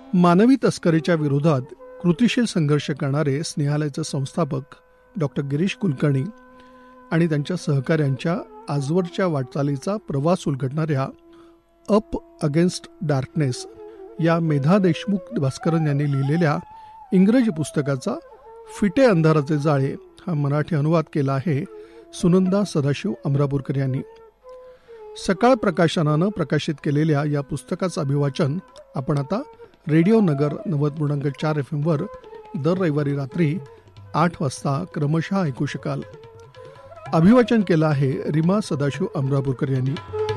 मानवी तस्करीच्या विरोधात कृतिशील संघर्ष करणारे स्नेहालयाचे संस्थापक डॉक्टर गिरीश कुलकर्णी आणि त्यांच्या सहकाऱ्यांच्या आजवरच्या वाटचालीचा प्रवास उलगडणाऱ्या अप अगेन्स्ट डार्कनेस या मेधा देशमुख भास्करन यांनी लिहिलेल्या इंग्रजी पुस्तकाचा फिटे अंधाराचे जाळे हा मराठी अनुवाद केला आहे सुनंदा सदाशिव अमरापूरकर यांनी. सकाळ प्रकाशनानं प्रकाशित केलेल्या या पुस्तकाचं अभिवाचन आपण आता रेडिओ नगर 90.4 FM वर दर रविवारी रात्री 8 वाजता क्रमशः ऐकू शकाल. अभिवाचन केलं आहे रीमा सदाशिव अमरापूरकर यांनी.